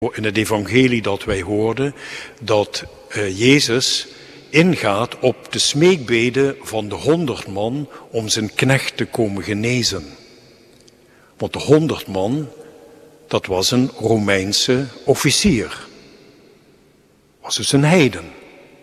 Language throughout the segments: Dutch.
in het evangelie dat wij hoorden, dat Jezus ingaat op de smeekbeden van de 100 man om zijn knecht te komen genezen. Want de 100 man, dat was een Romeinse officier. Was dus een heiden.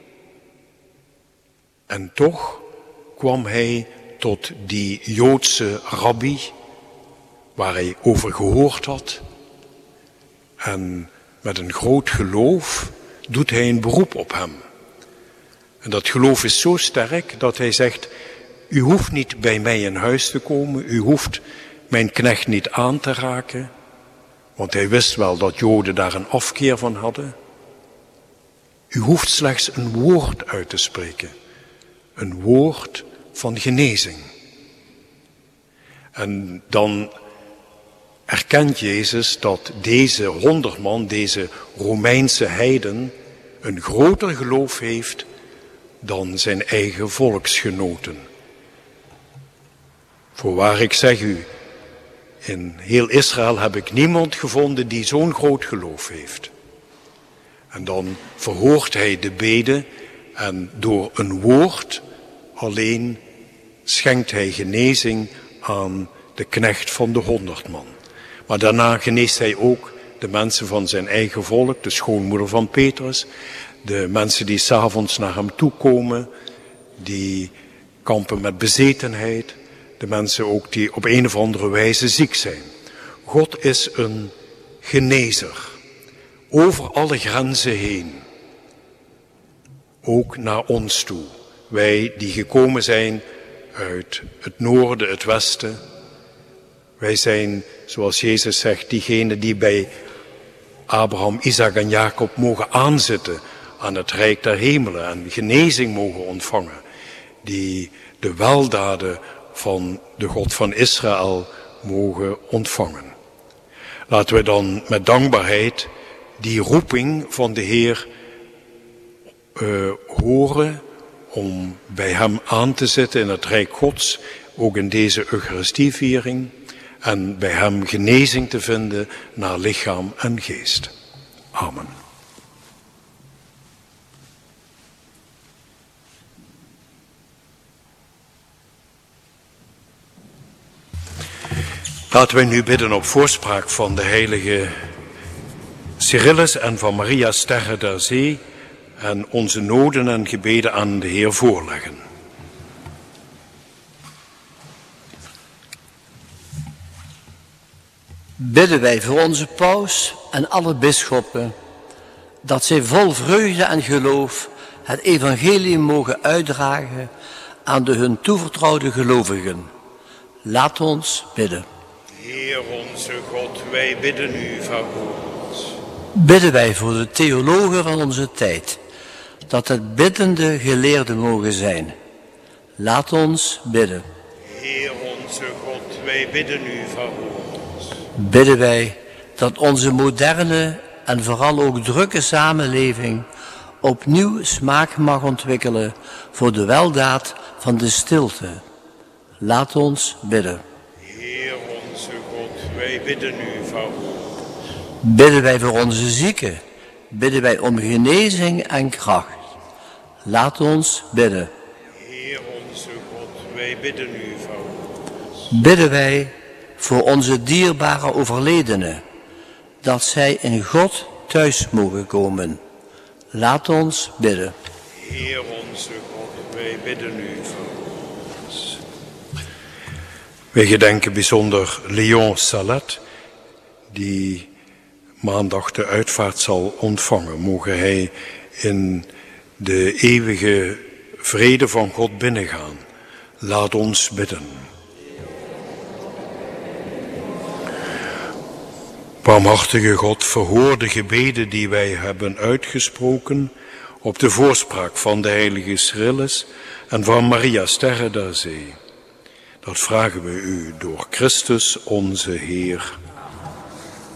En toch kwam hij tot die Joodse rabbi, waar hij over gehoord had. En met een groot geloof doet hij een beroep op hem. En dat geloof is zo sterk dat hij zegt, u hoeft niet bij mij in huis te komen, u hoeft mijn knecht niet aan te raken. Want hij wist wel dat Joden daar een afkeer van hadden. U hoeft slechts een woord uit te spreken. Een woord van genezing. En dan erkent Jezus dat deze 100 man, deze Romeinse heiden, een groter geloof heeft dan zijn eigen volksgenoten. Voorwaar ik zeg u, in heel Israël heb ik niemand gevonden die zo'n groot geloof heeft. En dan verhoort hij de bede en door een woord alleen schenkt hij genezing aan de knecht van de 100 man. Maar daarna geneest hij ook de mensen van zijn eigen volk, de schoonmoeder van Petrus, de mensen die 's avonds naar hem toe komen, die kampen met bezetenheid, de mensen ook die op een of andere wijze ziek zijn. God is een genezer, over alle grenzen heen, ook naar ons toe. Wij die gekomen zijn uit het noorden, het westen, wij zijn, zoals Jezus zegt, diegenen die bij Abraham, Isaac en Jacob mogen aanzitten aan het rijk der hemelen en genezing mogen ontvangen. Die de weldaden van de God van Israël mogen ontvangen. Laten we dan met dankbaarheid die roeping van de Heer horen om bij hem aan te zitten in het rijk Gods, ook in deze Eucharistieviering, en bij hem genezing te vinden naar lichaam en geest. Amen. Laten wij nu bidden op voorspraak van de heilige Cyrillus en van Maria Sterre der Zee en onze noden en gebeden aan de Heer voorleggen. Bidden wij voor onze paus en alle bisschoppen, dat zij vol vreugde en geloof het evangelie mogen uitdragen aan de hun toevertrouwde gelovigen. Laat ons bidden. Heer onze God, wij bidden u, verhoor ons. Bidden wij voor de theologen van onze tijd, dat het biddende geleerden mogen zijn. Laat ons bidden. Heer onze God, wij bidden u, verhoor ons. Bidden wij dat onze moderne en vooral ook drukke samenleving opnieuw smaak mag ontwikkelen voor de weldaad van de stilte. Laat ons bidden. Heer onze God, wij bidden u, verhoor ons. Bidden wij voor onze zieken, bidden wij om genezing en kracht. Laat ons bidden. Heer onze God, wij bidden u, verhoor ons. Bidden wij voor onze dierbare overledenen, dat zij in God thuis mogen komen. Laat ons bidden. Heer onze God, wij bidden u, verhoor ons. Wij gedenken bijzonder Léon Salet, die maandag de uitvaart zal ontvangen. Mogen hij in de eeuwige vrede van God binnengaan. Laat ons bidden. Barmhartige God, verhoor de gebeden die wij hebben uitgesproken op de voorspraak van de heilige Cyrillus en van Maria Sterre der Zee. Dat vragen we u door Christus onze Heer.